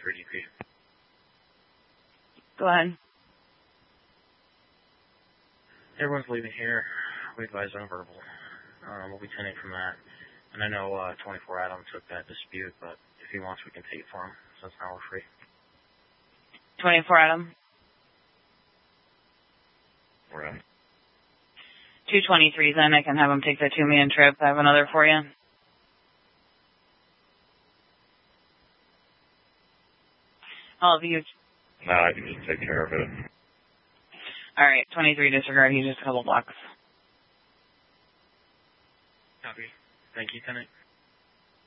3DP. Go ahead. Everyone's leaving here. We advise on verbal. We'll be tending from that. And I know 24 Adam took that dispute, but if he wants, we can take it for him, since now we're free. 24 Adam? We're in. 223's in. I can have him take the 2-man trip. I have another for you. All of you. No, I can just take care of it. All right, 23 disregard. He's just a couple blocks. Copy. Thank you, Tenant.